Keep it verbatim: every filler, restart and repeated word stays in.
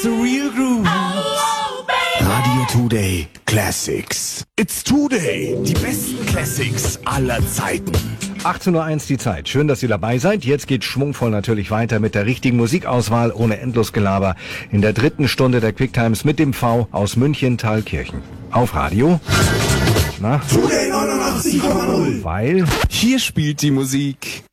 the real groove. Radio Today Classics. It's Today. Die besten Classics aller Zeiten. achtzehn Uhr eins die Zeit. Schön, dass ihr dabei seid. Jetzt geht schwungvoll natürlich weiter mit der richtigen Musikauswahl ohne Endlosgelaber in der dritten Stunde der Quicktimes mit dem V aus München Thalkirchen. Auf Radio. Na? Today neunundachtzig Komma null. Weil hier spielt die Musik.